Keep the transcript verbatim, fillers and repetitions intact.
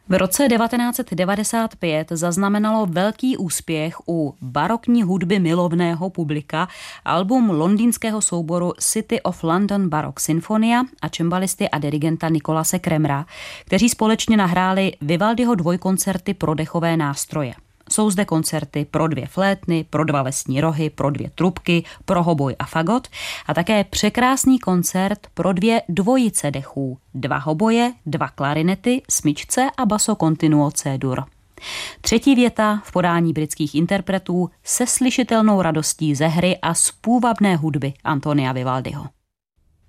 V roce devatenáct set devadesát pět zaznamenalo velký úspěch u barokní hudby milovného publika album londýnského souboru City of London Baroque Sinfonia a cembalisty a dirigenta Nicolase Kremera, kteří společně nahráli Vivaldiho dvojkoncerty pro dechové nástroje. Jsou zde koncerty pro dvě flétny, pro dva lesní rohy, pro dvě trubky, pro hoboj a fagot a také překrásný koncert pro dvě dvojice dechů, dva hoboje, dva klarinety, smyčce a basso continuo C-dur. Třetí věta v podání britských interpretů se slyšitelnou radostí ze hry a z půvabné hudby Antonia Vivaldiho.